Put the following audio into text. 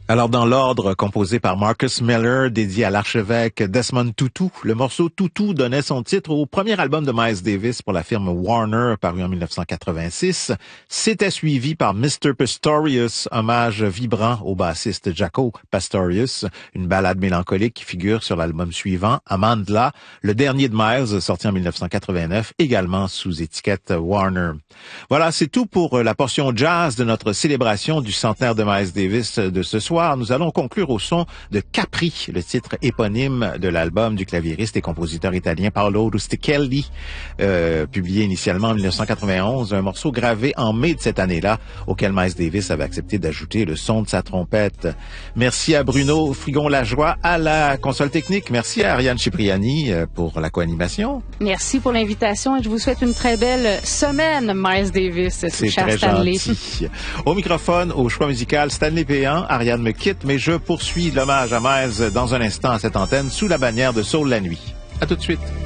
Alors, dans l'ordre, composé par Marcus Miller, dédié à l'archevêque Desmond Tutu, le morceau Tutu donnait son titre au premier album de Miles Davis pour la firme Warner, paru en 1986. C'était suivi par Mr. Pastorius, hommage vibrant au bassiste Jaco Pastorius, une ballade mélancolique qui figure sur l'album suivant, Amandla, le dernier de Miles, sorti en 1989, également sous étiquette Warner. Voilà, c'est tout pour la portion jazz de notre célébration du centenaire de Miles Davis de ce soir. Nous allons conclure au son de Capri, le titre éponyme de l'album du claviériste et compositeur italien Paolo Rustichelli, publié initialement en 1991, un morceau gravé en mai de cette année-là, auquel Miles Davis avait accepté d'ajouter le son de sa trompette. Merci à Bruno Frigon-Lajoie à la console technique. Merci à Ariane Cipriani pour la co-animation. Merci pour l'invitation et je vous souhaite une très belle semaine, Miles Davis. C'est très gentil. Au microphone, au choix musical, Stanley Péan, Ariane me quitte, mais je poursuis l'hommage à Miles dans un instant à cette antenne sous la bannière de Soul la nuit. À tout de suite.